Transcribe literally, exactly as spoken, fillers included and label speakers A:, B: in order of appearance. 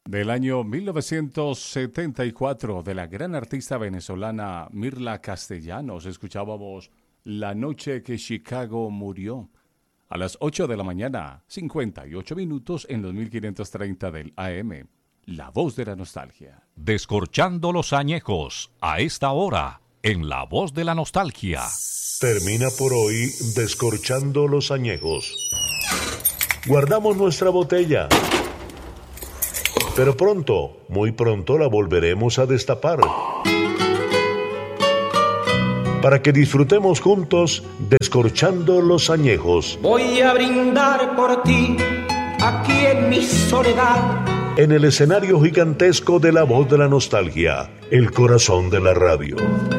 A: Del año mil novecientos setenta y cuatro, de la gran artista venezolana Mirla Castellanos, escuchábamos La noche que Chicago murió. A las ocho de la mañana, cincuenta y ocho minutos en los mil quinientos treinta del A M. La voz de la nostalgia.
B: Descorchando los añejos, a esta hora, en La voz de la nostalgia.
C: Termina por hoy Descorchando los añejos. Guardamos nuestra botella, pero pronto, muy pronto la volveremos a destapar para que disfrutemos juntos Descorchando los añejos.
D: Voy a brindar por ti, aquí en mi soledad,
C: en el escenario gigantesco de La voz de la nostalgia, el corazón de la radio.